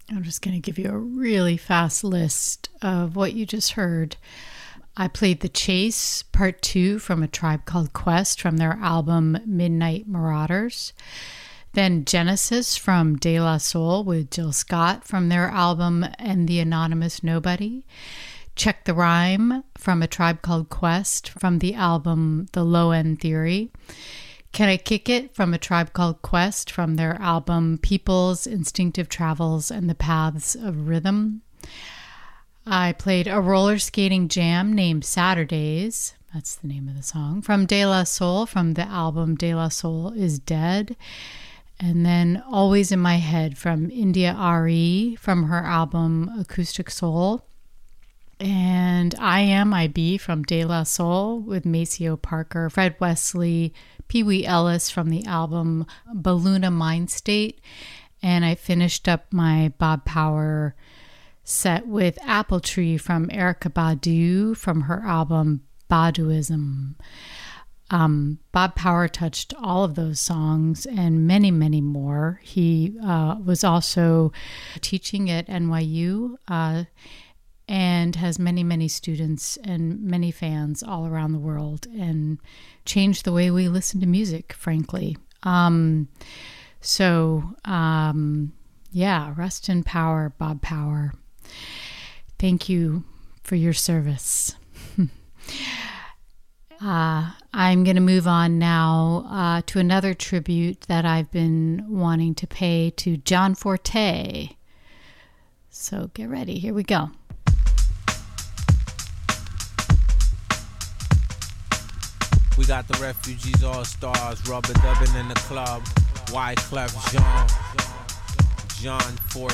I'm just going to give you a really fast list of what you just heard. I played The Chase, Part 2 from A Tribe Called Quest from their album Midnight Marauders. Then Genesis from De La Soul with Jill Scott from their album And the Anonymous Nobody. Check the Rhyme from A Tribe Called Quest from the album The Low End Theory. Can I Kick It from A Tribe Called Quest from their album People's Instinctive Travels and the Paths of Rhythm. I played a roller skating jam named Saturdays, that's the name of the song, from De La Soul from the album De La Soul is Dead. And then Always in My Head from India Ari from her album Acoustic Soul. And I Am I Be from De La Soul with Maceo Parker, Fred Wesley, Pee Wee Ellis from the album Balluna Mind State. And I finished up my Bob Power set with Apple Tree from Erykah Badu from her album Baduism. Bob Power touched all of those songs and many, many more. He was also teaching at NYU and has many, many students and many fans all around the world and changed the way we listen to music, frankly. Rest in power, Bob Power. Thank you for your service. I'm going to move on now to another tribute that I've been wanting to pay to John Forte. So get ready. Here we go. We got the Refugees All-Stars, rubber dubbing in the club. Wyclef Jean Forte.